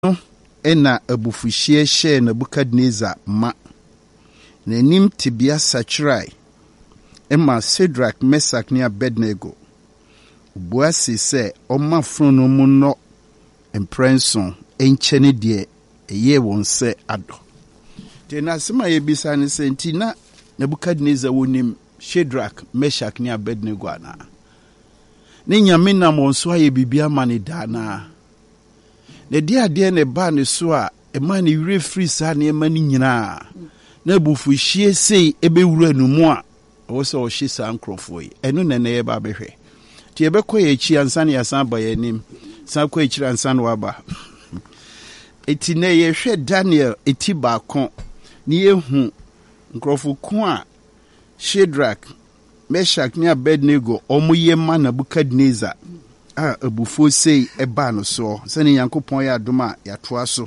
ena abufuhye hye Nebukadnezar ma n'anim tibia sachirai ema Shadrach, Meshach ne Abednego buasi se oma frono mu no emprenson enchene de eye won se ado te na sema ye bisa ne se ntina Nebukadnezar wonim Shadrach, Meshach ne Abednego ana ne nyame na mo nso aye bibia mane dana ne dia de ne ba ne so a e ma ne wire free sa ne ma ne nyina na bufuhye sei ebewura no mu a wo se o hye sa nkrofo yi enu ne ye ba behwe ti ebekọ ye chi ansa ne yasan ba yanim san kọ echi ansa no aba eti ne ye hwe Daniel eti ba kon ne ye hu nkrofo ko a Shadrach, Meshach ne Abednego omuye ma Nebukadnezar a abufo sei eba no so se ne Yankopon ya adoma ya toa so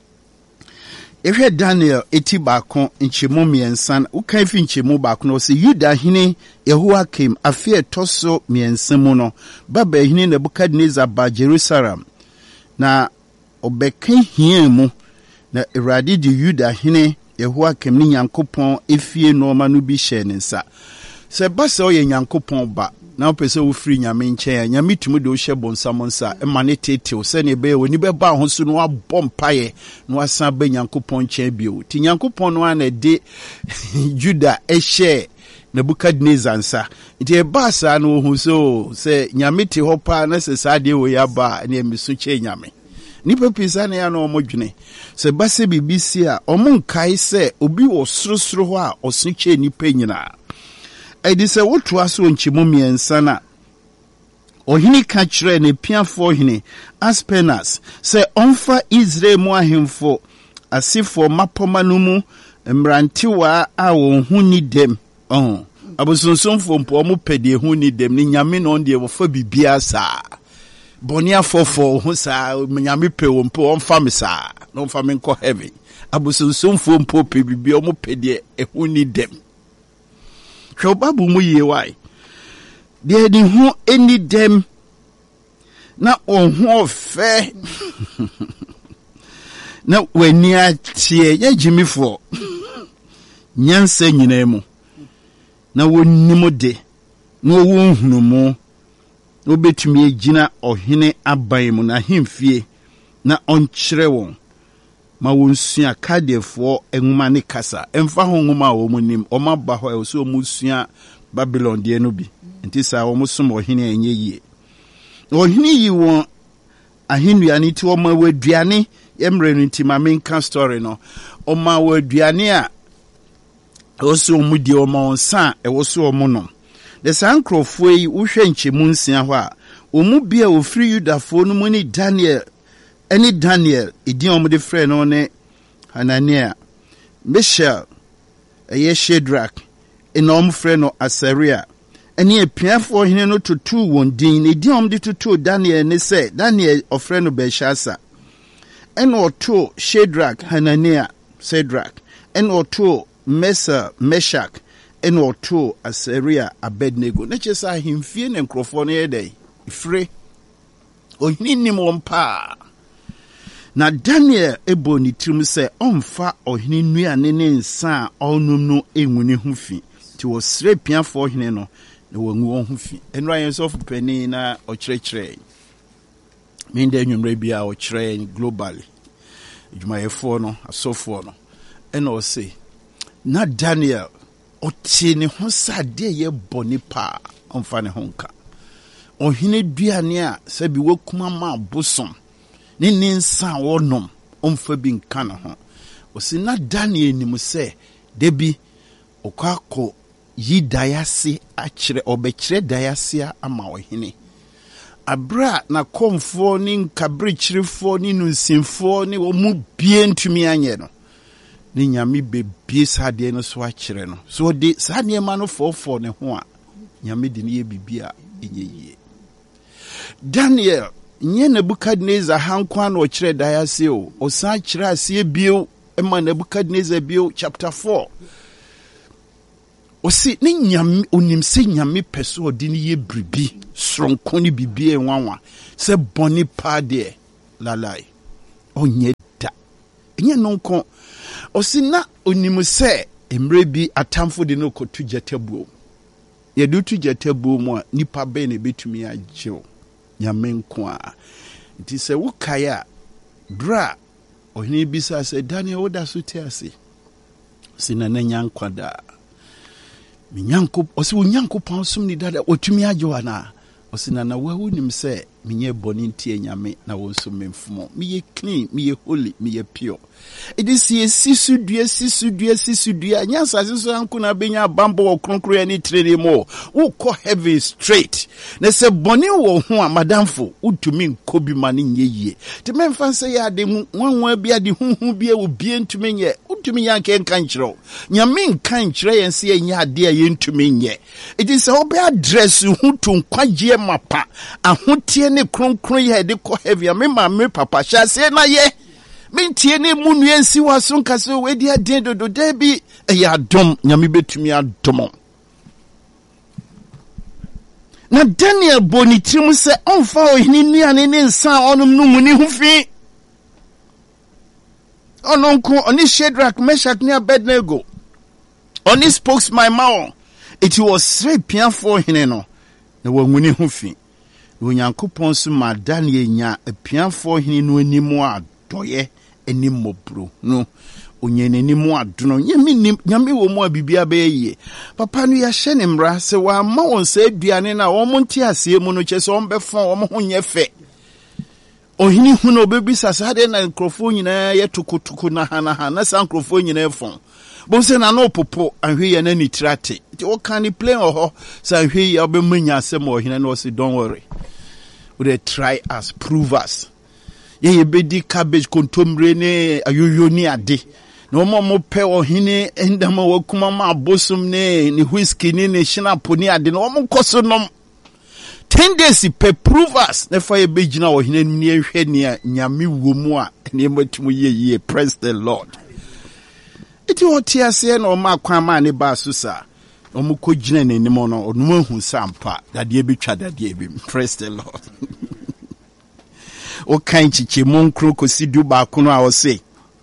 ehwe Daniel eti ba kon nchemu miensan ukan fi nchemu ba kon se Yuda hene Yehoiakim afie toso miensan mu no baba hene Nebukadnezar ba Jerusalem na obekan hia mu na Awurade di Yuda hene Yehoiakim ni Yankopon efie no ma no bi hye ne nsa se ba se oye Yankopon ba na opese wo free nyame nchen nyame tumi de wo hye bonsamonsa e ma ne tete se ne be woni be ba ho so no abom paye no asan ba Yankopon nchen bio ti Yankopon no ana de Juda e hye Nebukadnezar nsa nti e ba sa no hu so se nyame te ho pa na se sa de wo ya ba na emisu che nyame nipa pisa na ya no omodwene se ba se bibisi a omunkai se obi wo sorosoro ho a osunche nipa nyina edi se woto aso nchimu miensa na ohini ka kire ne piafo hini Aspenas se onfa Israel mu ahemfo asifo mapoma no mu mrantiwa a won hu ni dem abosonsomfo mpo omo pede hu ni dem ni nyame no de wo fa bibia sa boni afofo hu sa nyame pe wo mpo onfa me sa no fa me nko heaven abosonsomfo mpo pe bibia omo pede hu ni dem hwe babu mu ye wai de di hu eni dem na ohun ofe na weni atie ya jimifo nyansa nyina mu na wonimo de na wonhunu mu no betumi agina ohene aban mu na hemfie na onkyere won ma wonsua kadefo enwuma ne kasa emfa ho nwuma wo munim o maba ho e so omusua Babylon de no bi nti sa wo musom ohene enye yie ohene yi won ahenua ni ti o ma waduane emre no nti ma menka story no o ma waduane a o so mudi o ma onsa e wo so o mu no de sankrofo yi wo hwe nchemu nsia ho a o mu bia o free Yudafo no mu ni Daniel idi omde frɛ no ne Hanania, Mishael, Shadrach, enom frɛ no Asaria. Eni epiafo hene no tutu won din, idi omde tutu Daniel ne se, Daniel ofrɛ no Belshazzar. Eno to Shadrach, Hanania, Shadrach. Eno to Meshach, eno to Asaria, Abednego. Ne chesa himfie ne nkrofo no yedai. Ifre. Ohini nim wompa. Na Daniel ebo ni tirim se omfa ohini nuane ne nsa onum no enwuni ho fi ti wo sre piafo ohini no na wangu won ho fi enra yen so fupani na okyerɛkyerɛ min da nwumre bia okyerɛ globally adwumayɛfo no asofo no ena o se na Daniel otie ne ho sade ye boni pa omfa ne honka ohini duane a sabi wakuma ma bosom ni ninsa wonom omfa bi nka na ho osi na Daniel ni mu se debi okako yi dayase akire obekire dayase ama ohene abra na komfo ni nkabrichirifo ni nunsimfo ni omu bie ntumi anye no ni nyame bebie sade no so akire no so de sade ma no fofo ne ho a nyame de ne ye bibia enyeye Daniel nye Nebukadnezar hankwa no kire dayase o san kire ase bio ema Nebukadnezar bio chapter 4 osi ni nyame onimse nyame peso odi ni ye bribi sronko ni bibie nwanwa se boni pa de lalai onye da enye nonko osina onimu se emre bi atamfo de no kotu jetabuo ye do tu jetabuo mu a nipa be na betumi agyew nyame nko a nti se wokaya bra ohini bisa se Daniel woda so te ase sina na nyankwada minyanko osi wonyanko pansum ni dada otumi agyew ana osina na wahu nim se minye boni ntie nyame na wonso memfumo miye clean miye holy miye pure edisi sisudua nyansa siso anko na benya bambo okronkro ya ni trene mo ukọ heavy straight na se boni wo ho a madamfo utumi nkobi mane nyeye te memfa se ya de nwanwa bia de huhu bia obi ntumi nye utumi yanke nkan kyerɛ nyame nkan kyerɛ yense yenya ade a yentumi nye edisi obe address hu to nkwagie mapa ahotie ne kronkron ye de kɔ heavy a me papa sha se na ye mentie ne mu nuansi waso nkaso wedi aden dodo da bi ya dom nyame betumi adom na Daniel boni tirim se onfa ohini nuane ne nsa onum no mu ni hufi ononko oni Shadrach Meshach ne Abednego oni spokes my mouth it was straight piafo hene no na wanguni hufi onyankopon so ma Daniel nya piafo hene no animu adoye enimobro no onyenenimu adono nyame wo mu abibia be ye papa no ya hye ne mra se wa ma won se aduane na wo monti ase mu no kyese on befon wo ho nye fe ohini hu no bebisa sade na nkrofo nyina ye tukutuku na hana na san nkrofo nyina efon bo se na no popo ahwe ye na ni trate ti wo kan ni play oho san hwe ye obemanya asem ohina no se don't worry we try us prove us ye bedi cabbage kontomre ne ayoyo ni ade na omo pe ohine endama wakuma ma abosum ne whisky ne shinapo ni ade na omo koso nom 10 days pe prove us na fa ye begina ohine ni ehwe ne nyame womu a ne matumu ye praise the Lord iti otiase na omo akwan ma ne ba so sa omo ko gina ne nim no onu hu sampa dade betwa dade bi praise the Lord o kan chiche monkro kosidu ba kono a o se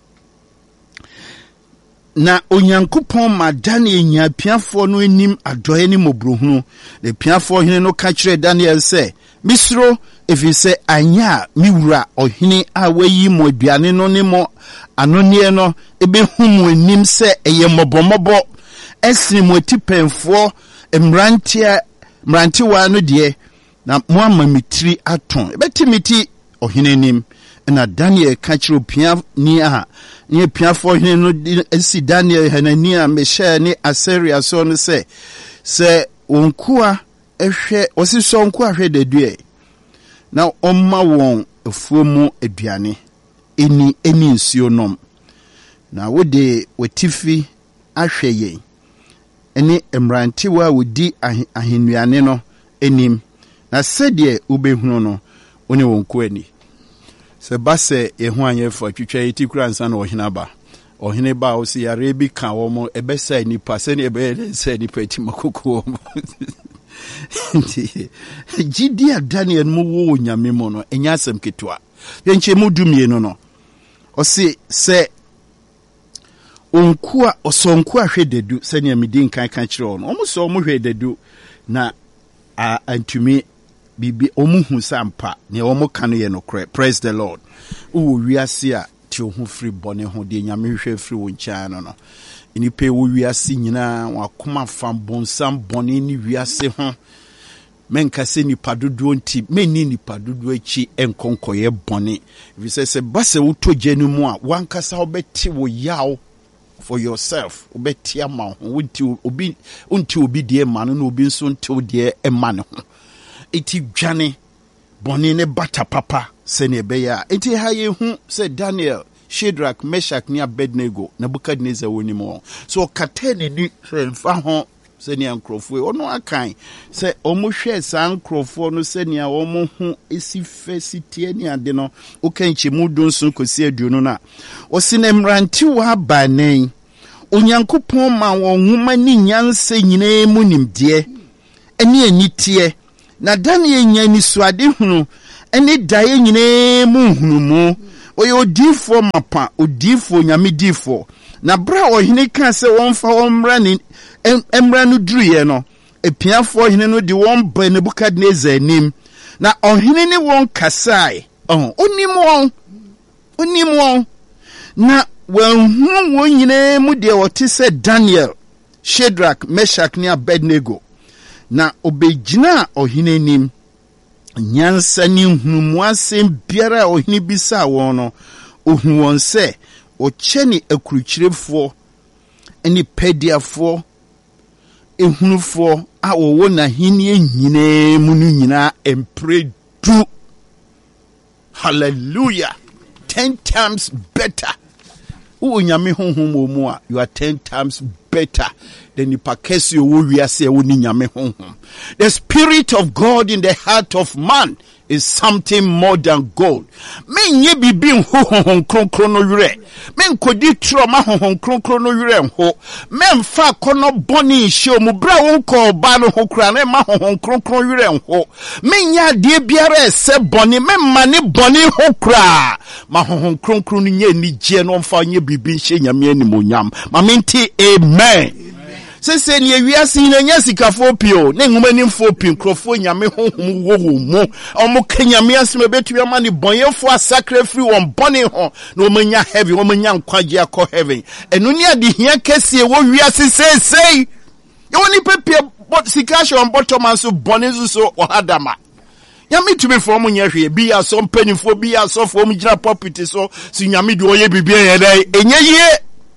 na onyankopon ma Daniel nya piafo no enim adoye ni mobrohunu le piafo hene no ka kire Daniel se misro efise anya miwura ohene a wayi mo aduane no ne mo anone no ebehumu enim se eye mobomobo esini mo tipemfo mranti wa no de na mo amamitri aton ebetimiti ohene nim na Daniel kachiro pia ni a ni pia fo hene no esi Daniel Hanania Mishael ni Asaria so no se onkua ehwe osiso onkua hwe dedue na omma won efuomu aduane eni nsuo nom na wode watifi ahwe ye eni emranti wa wodi ahenuane no enim na sedie ubehunu no oni wonko ani se base ehu anyefo twitwa eti kura nsa na ohina ba ohine ba o si yare bi ka wo mo ebesa nipa se ne ebe se nipa ti makoko jidi Daniel mu wo nyame mo no enya asem ketwa yenche mu dumie no o si se onkua osonko ahwe dedu se ne amedi nkan kan kire ono o mo so mo hwe dedu na antumi bibi omuhu sampa ne omo kanu ye no kre praise the Lord wo wiase a ti ohu free bone ho de nyame hwe free wo ncha no inipe wo wiase nyina wakoma fam bonsam bone ni wiase ho menka se ni padodo nti menni ni padodo achi enkonkoye bone se base wo toje no mu a wankasa obeti wo yaw for yourself obeti ama ho unti obi de ma no obi nso nti de ema ne ho iti dwane boni ne bata papa se ne beya iti ha ye hu se Daniel Shadrach Meshach ni Abednego Nebukadnezar woni mo so katene ni se mfa ho se ne ankrofo ono akan se omo hwe san ankrofo no se ne omo hu esi fesite ni ade no okanchi mudun so kosi aduonu na osine mranti wa banen onyankopon ma won huma ni nyanse nyina mu nimde eni anitie na Daniel nya ni suade hunu eni dae nyine mu hunu mu oye odifo mapa odifo nyame difo na bra ohene ka se wonfa wonmra ni emra no duruye no epiafo ohene no de won ba Nebukadnezar anim na ohene ne won kasai onim won na won nyine mu de wote se Daniel, Shadrach, Meshach ne Abednego na obegina ohene nim nyansa ni hunu asem biara ohene bisa won no ohu won se ocheni akuruchirefo eni pediafo ehunufo a wowo na hini nyine mu nyina empredu. Hallelujah. 10 times better. Unyame honhom mu a you are 10 times better than the pakesi wo wiase wo ni nyame honhom. The spirit of God in the heart of man is something more than gold. Men ye bibi honhom kronkron no yure. Men kodi trauma honhom kronkron no yure ho. Men fa kono boni hye mu bra won ko ba no ho kra na ma honhom kronkron yure ho. Men ya de biara ese boni men mane boni ho kra. Ma honhom kronkron nye ni je no mfa nye bibi hye nyame animonyam. Ma menti amen. Se ni ewiase na nya sikafo pio na nhumani mfo pin krofo nyame honhom wo mu omo kanyame asem betu ya mani bonyefo sacrifice won bone ho na omanya heaven omanya nkwaje akọ heaven enu ni ade hia kese wo wiase sei yo ni pepie sikasho on bottom and so bone so ohadama nyame tumi fo mo nya hwe bi ya so mpanifo bi ya so fo mo gina property so si nyame de oye bibia ye dai enye ye.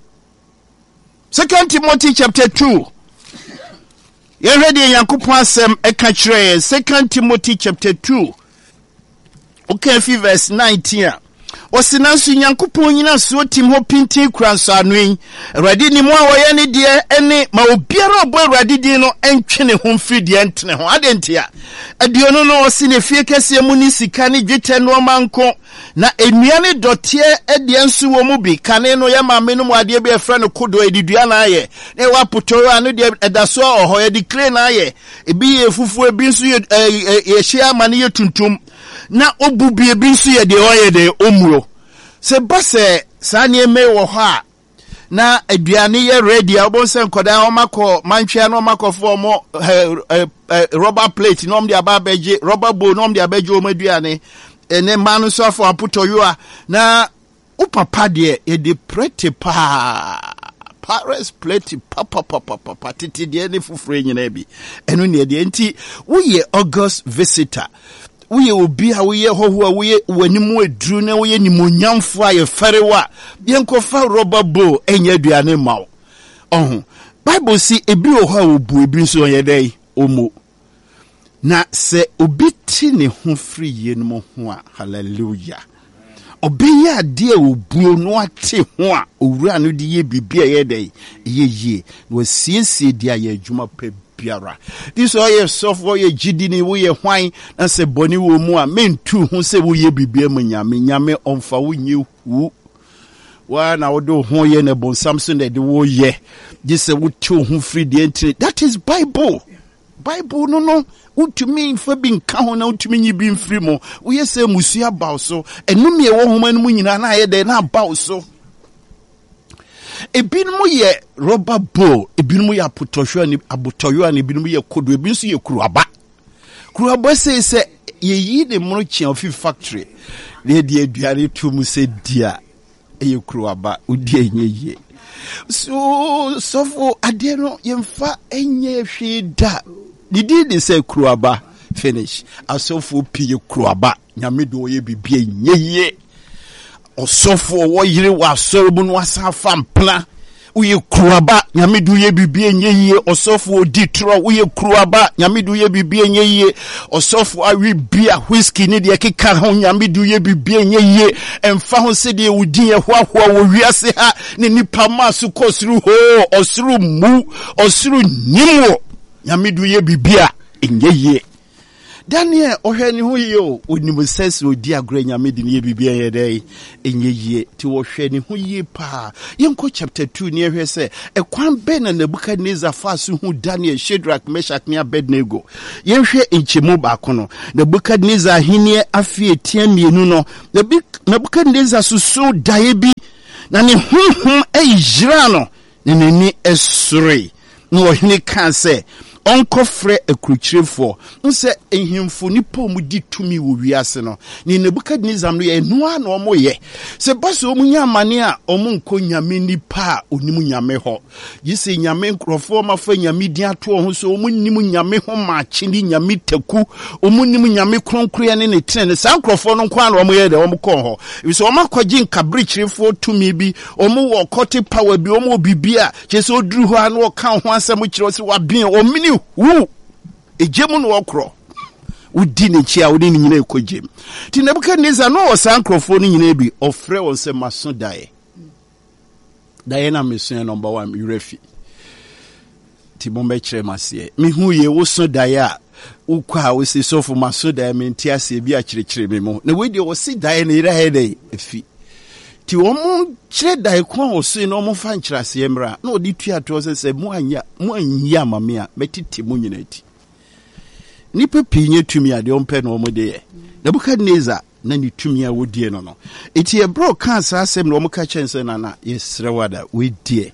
2 Timothy chapter 2. You ready Yankopon asem eka kire 2 Timothy chapter 2. Okay, verse 19. Osinansu Yankopon nyina so tim ho pinti kranso anwen. Awurade ni mu a woye ne de ene ma obiara obo awurade din no entwe ne ho mfidi entene ho adentia. Adiono no osine fie kese mu ni sika ne dwetɛ no manko na enuane dotie ede nsu wo mu bi kane no ya maame no mu ade bi efra no kodo edidua na aye ne wa potoro anu de edaso oho ye declare na aye ebi ye fufu ebi nsu ye hia mane ye tuntum na obubi ebi nsu ye de oye de omuro se base sa ne eme wo ho a na aduane ye ready obonse nkoda omako mantwea no makofo mo rubber plate no mde ababeje rubber bowl no mde abeje omaduane ene manu so afọ aputoyo a na upapa de e de prete pa Paris plate papa titi de ne fufure nyina bi eno ne de enti wo ye August visitor wo ye obi a wo ye hoho a wo ye wanimu aduru na wo ye nimonyamfo a ye ferewa ye nkofa rubber bowl enye aduane mawo Bible si ebi oho a obu ebi so ye dai omo na se obi ti ne ho free ye no ho a hallelujah obi ya de obuo no ate ho a owura no de ye bibia ye dai ye no siesie dia ye adwuma pa biara this all ye sofo ye gidi ni wo ye hwan na se boni wo mu a mentu ho se wo ye bibia mu nyame onfa wo nye hu wa na wo do ho ye ne bon Samson de wo ye gise wo ti ho free de entry. That is Bible no utumi fa bi nka ho na utumi nyi bi mfiri mo wo ye se musua bawo so enum ye wo homa no mu nyina na ye de na bawo so ebinum ye rubber bowl ebinum ye apotohwa ni abotoyo ani ebinum ye kodo ebinso ye kuruaba se ye yi de mrochi ofi factory le de aduare tumu se dia ye kuruaba udi enye so for ade no yemfa enye hwe da didi say kuruaba finish asofo pie kuruaba nyame do ye bibie nyeye osofo wo yire wa sorobu no asafa mpla uye kuruaba nyame do ye bibie nyeye osofo odi tro uye kuruaba nyame do ye bibie nyeye osofo awi bia whisky ni de keka ho nyame do ye bibie nyeye emfa ho se de udi ye hoahoa wo wiase ha ne nipa masu kosuru ho osuru mu osuru nyimwo nyame do ye bibia nyeye Daniel ohwani hu yo onimu sense odi agro nyame di ne bibia ye dai enye yie ti wo hwani hu yie pa yenko chapter 2 ne hwe se ekwan be na Nebukadnezar faso hu Daniel, Shadrach, Meshach ne Abednego yenhwe enchemu ba kono Nebukadnezar henie afie tiamienu no Nebukadnezar susu dae bi na ne honhom ayira no ne nani esore no ohene kan se onko frɛ akurukyirefo nse ehimfo nipa mu di tumi wo wiase no ni Nebukadnezar no ye noa na omo ye se baso omu nyamane a omu nko nyame nipa onimu nyame ho yise nyame nkrofo mafa nyame di ato ho so omu nimu nyame ho ma chindi nyame taku omu nimu nyame kronkroya ne tene sa nkrofo no kwa na omo ye de omo kɔ ho so omo akɔgye nkabrikyirefo tumi bi omu wo kote power bi omu bibia kyese oduru ho ano ka ho asɛm kyerɛ se wabin omini wu ejemu no okro udi ne chia udi ne nyina ekojem ti Nebukadnezar no osan krofo no nyina bi ofre won se maso dae na meso number 1 yurefi ti bombe kire mase me hu ye wo so dae a ukwa wo se sofo maso dae me ntiase bi a kire me mo na we de wo se dae ne ira he efi ti wo mu kire dae kwa wo se no mo fa nkyirase mra na odi tuato se mu anya amame a metiti mu nyina ti nipa pinye tumi ade ompe no mo de Nebukadnezar na ni tumi a wodie no eti e bro kan sa asem no mo ka chense na yesrewada we die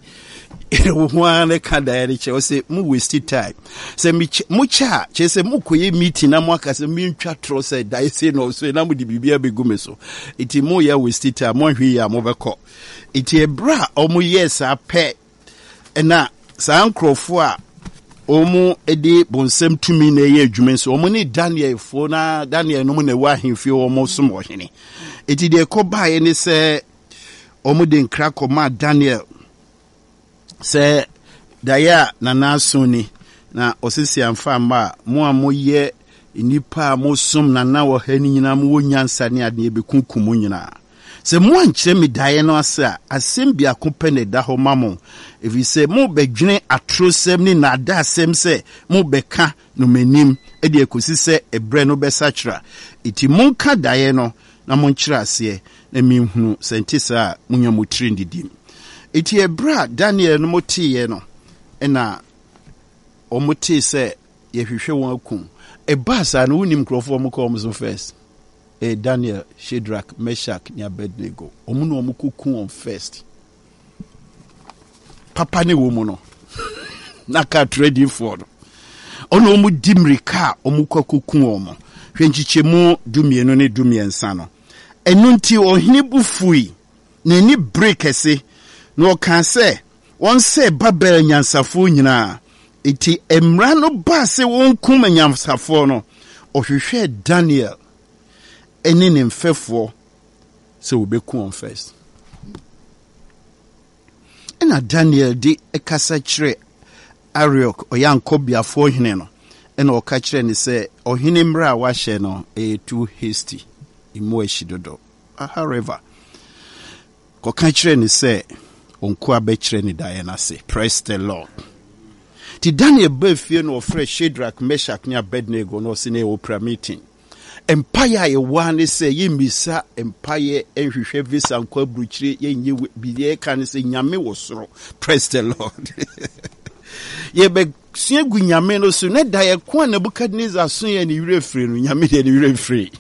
one ka dae che o se mu waste time se mu cha che se mu koye meeting na mo aka se mi ntwa tro se dae se no so na mu di bibia begume so eti mu ya waste time mo hwe ya mo beko eti e bra o mu yes apɛ na sa nkrofo a omu edi bonsem tumi na ye adwumen so omu ni Daniel fo na Daniel no mu na wa hemfie omu som ohene eti de kobae ni se omu de nkra koma Daniel se daya na nasoni na osisi amfa ma mo amoye nipa mo som na wo hani nyina mo wonyansa ne ade ebekunkum nyina se mo ankyere me dae no asa asem bia kopene da ho mamo evi se mo bedwene atrosem ni na da asem se mo beka no manim e de ekosi se ebre no besachra iti mo ka dae no na mo nkyere ase na minhunu sentisa munya mo trendidim iti ebra Daniel no motiye no ena omuti se yehwehwe won akum ebasa no unim krofo mo ko so first Daniel, Shadrach, Meshach, ni Abednego. Omu no omu kuku on first. Papa ne womu no. Naka ready for. Ono omu dimrika omu kwa kuku omu. Hwenchichemu dumienu ne dumiensa no. Enunti ohini bufui. Neni break ese. No kan se. Won se Babel nyansafo nyina. Iti emrano ba se won kuma nyansafo no. Ohwehwe Daniel. Eni ne mfefo se obeku on first. Ena Daniel di ekasa kire Ariok oyankobiafo hene no. Ena oka kire ni se ohene mra wa hye no too hasty. Imo eshidodo. However, koka kire ni se onko abekire ni dae na se. Praise the Lord. Ti Daniel befie no ofre Shadrach, Meshach ni Abednego no se ne opera meeting. Empire ye wane se ye misa empire enhwehwe visa nkwa bruchire ye nye biye kan se nyame wo soro. Praise the Lord. Ye be suagu nyame no so ne da ye kwa Nebukadnezar so ye ni wirefre no nyame de ni wirefre.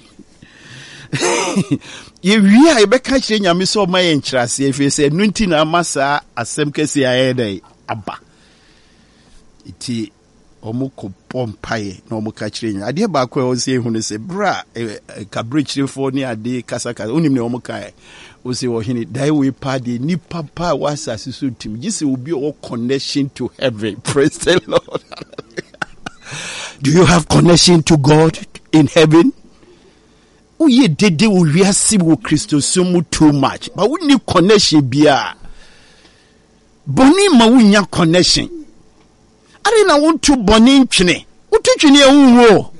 Ye wi a ye be ka kire nyame so ma ye nkyirase efe se nunti na amasa asem kese aye dai aba. Iti omuko pompaye na omuka kire ade ba kwa o se hu ne se bra kabrichire fo ni ade kasaka onim ne omuka o se wo hini dai we party ni papa wasa sisu tim gise obi o connection to heaven. Praise the Lord. Do you have connection to God in heaven? Uye dede wo wiase wo Kristo so too much but we need connection bia boni ma wunya connection. Ari na wontu boni ntwene wotu twene ewuwo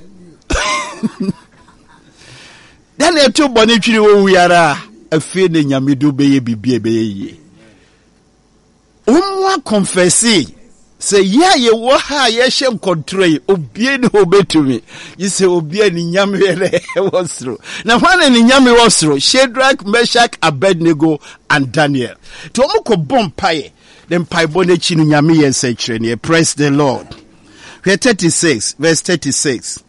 dan etu boni twene wo yara afi ne nyamedu beye bibie beye yi omwa confessi Say, yeah, you were high, yes, shall contrary, obey no obey to me. You say, obey in Yami was through. Now, one in Yami was through Shadrach, Meshach, Abednego, and Daniel. To Omoko bomb pie, then pie bonnet in Yami and say, praise the Lord. Verse 36, verse 36.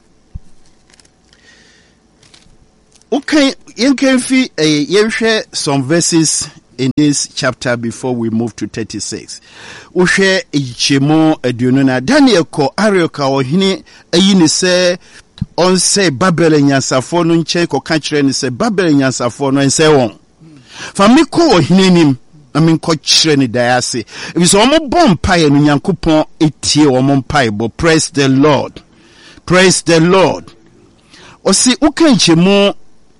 Okay, you can feel some verses in this chapter before we move to 36. Ushe ichemo edununa Daniel ko arioka ohini eyini se on se Babel nyansafo no nche ko ka kire ni se Babel nyansafo no nse won. Fa mi ko ohini nim na mi ko kire ni dayase. Ebi so omo bom pae no Nyankopon etie omo pae bo. Praise the Lord. Praise the Lord. Osi uka ichemo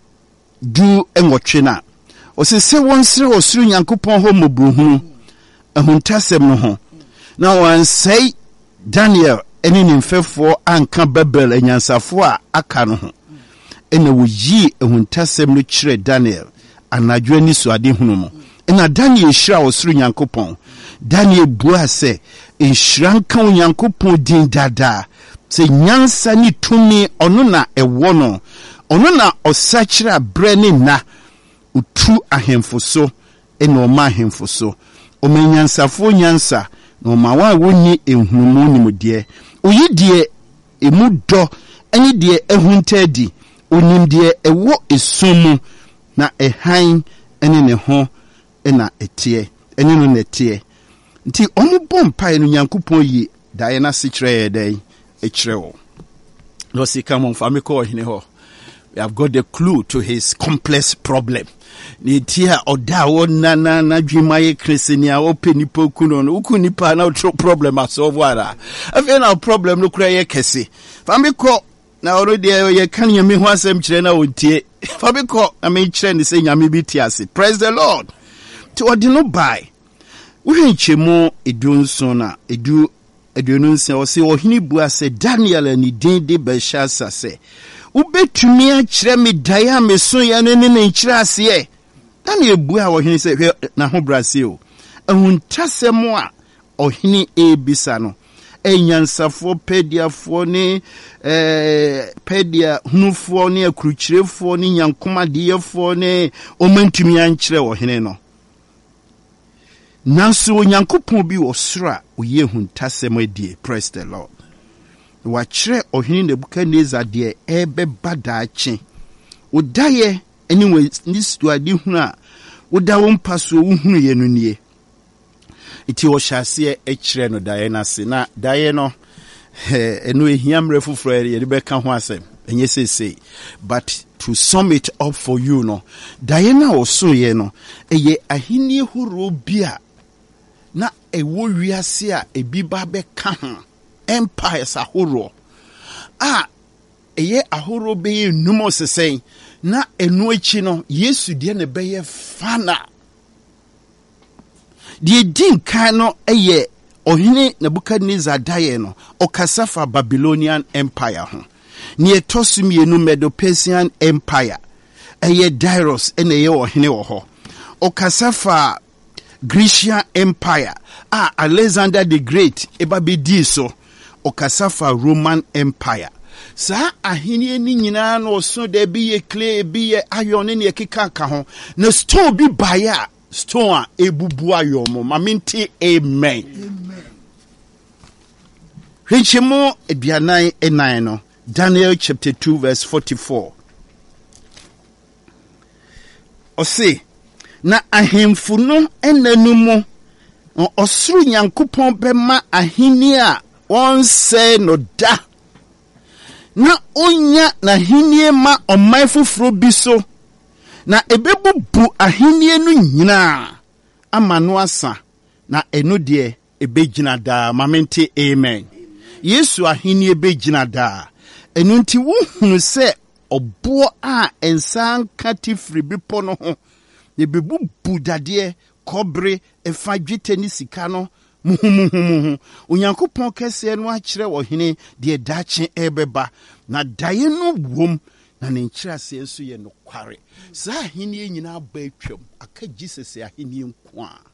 du enwotwe na Ose se wonsre osuru Nyankopon ho mobruhunu ahuntasem no ho na wan say Daniel eni nimfefo anka Babel anyansafo a aka no ho ena woyi ahuntasem no kire Daniel anadwo ani so ade hunu mo ena Daniel hira osuru Nyankopon Daniel bua se enhranka Nyankopon din dada se nyansa ni tumi ono na ewo no ono na osachira breni na utu ahemfoso eno ma ahemfoso omenyansafo nyansa no ma wa woni ehunmu nimde oyidie emudo eni die ehuntadi onimde ewo esumu na ehan eni ne ho ena etie eni no netie nti omubom pae no Nyankopon yi dae na sikire yedai ekireo no sikamon famiko ohine ho. We have got the clue to his complex problem. Nitia oda wona na dwumaye kresinia openipo kuno no ukunipa na otro problem asolve wara. Afi na problem no kura ye kese. Famiko na already ye kan yemi ho asem kire na ontie. Famiko na me kire ni se nyame bi tiase. Praise the Lord. To ordino buy. We nchemu edunso na edununse o se ohini bua se Daniel ni din de Belshazzar se ubetumi a kire me daya me so ya ne nkire ase Daniel bua ohini se hwe na ho brase o ahuntasem a ohini ebisa no enyansafo pediafo ne pedia hunufo ne akruchirefo ne nyankomadeyefo ne omantumi ankire ohini no nanso Nyankopon bi osra oye huntasem adie. Praise the Lord. Wachire ohini Nebukadnezar de ebe badaache odaye anyway this to adi hunu a oda wo mpaso wo hunu ye no nie iti wo hyase ekire no daye na se na daye no eno ehiamre fufuro ye de be ka ho asem enye sese but to sum it up for you no daye na oso ye no eye ahini horo bia na ewo wiase a ebi ba be ka ho empires ahoro eye ahoro be numo sesen na enu echi no Yesu de ne be fana de din kan no eye ohini Nebukadnezar daye no okasafa Babylonian empire ho ne etosumienu Medo-Persian empire eye Darius ene ye ohini wo ho okasafa Grecian empire Alexander the Great ebabedi so okasafa Roman empire sa ahini ni nyina no so de bi ye clay bi ye iron ne ekeka ka ho na stone bi baya stone a ebubu ayomo maminti amen Hwechemo eduanan enan no Daniel chapter 2 verse 44 Ose na ahemfu no enanumo osuru Nyankopon bema ahini a onse no da na onya na hinie ma omai fufuro bi so na ebebubu ahinie no nyina amano asa na eno de ebegina da mamente amen Yesu ahinie begina da eno nti wo hunu se obo a ensan katifri bipo no ho ebebubu dade kobre efa dwete ni sika no muhumuhumu Onyankopon kese no akire wo hene de dache ebeba na daye no wom na ne nkyirase enso ye no kware sa hene nyina ba atwam aka Jesus ahene nko a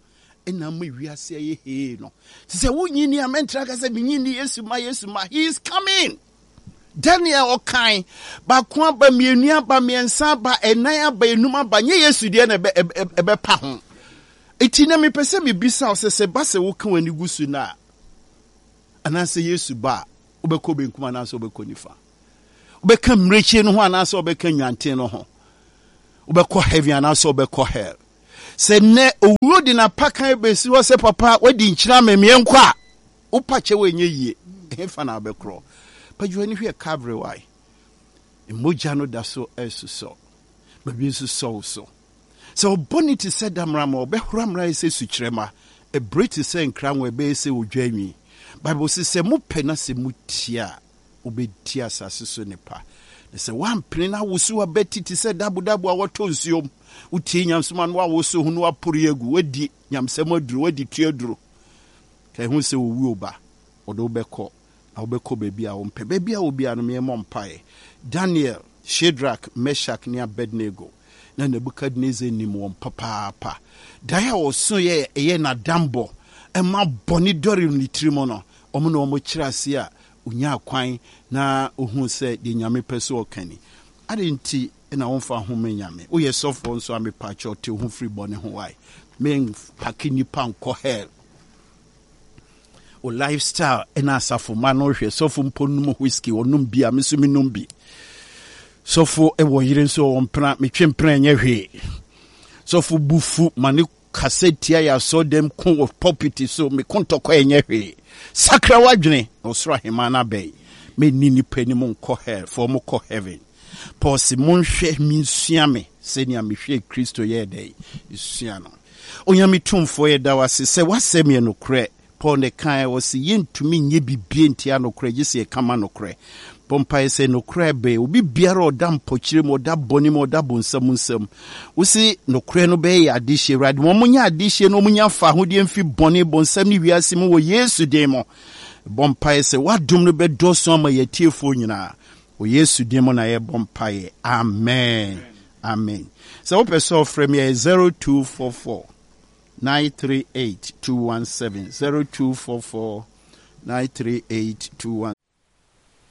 ena ma wiase ye he no se wo nyini amentra ka se nyini Yesu ma he is coming. Daniel okai ba kwa ba mienu aba miensa ba enan aba enum aba nye Yesu de na ebe pa ho eti na me pese me bisa se ba se wo kan wani gusu na anase Yesu ba obekọ benkum anase obekọ nifa obeka mrechi no ho anase obeka nwanten no ho obekọ heaven anase obekọ hell se ne owuro di na pakan besi wo se papa wadi nkyira memienkọ a upache wenye yie hefa na obekro pajuwa ni hwe kabre wai emoja no da so esuso babi so so bonity said damrama obehramra ese sukyerema e briti se nkranwe be ese odwanwi Bible says se mu pena se mutia obetia asase so nepa se wan pene na wosu abeti ti se dabu a woto nsuom utie nyamsoma no awoso hu no apori egu wadi nyamsem aduru wadi tuaduru kai hu se owu oba odo beko na obeko bebi a ompe bebi a obi anu me mompae Daniel, Shadrach, Meshach ni Abednego na Nebukadnezar ni mo papa daya oso ye na dambo e ma boni dori ni trimono omo na omo kirase a unya kwan na ohun se de nyame peso okani adenti na wonfa home nyame wo ye sofo nso amepa cho te hu free boni ho wai men pakini panko hell o lifestyle ena asafo ma no hwe sofo mponum whiskey onum bia mesumi numbi sofo e wo yire nso ompra metwempra nya hwe sofo bufu mane kasetia ya so dem kun of property so me kontoko enya hwe sakra wadwene osra hemana bay me nini pani mon ko hell for mo ko heaven pause mon hwe mi suame senia me hwe Kristo ye dey isua no onyame tumfo ye da wase se wasem ye no kre Paul ne kan wase yentumi nye bibie ntia no kre gise kama no kre Pompa se no krebe obi biara odam pochire mo da boni mo da bonsam usi no kre no be ya adihye rade mo munya adihye no munya fa hode mfi boni bonsam ni wiase mo wo Yesu dem mo bompa se wadum no be doso ma yetiefo nyina wo Yesu dem mo na ye bompa ye amen so person frame ye 0244 938 217 0244 938 217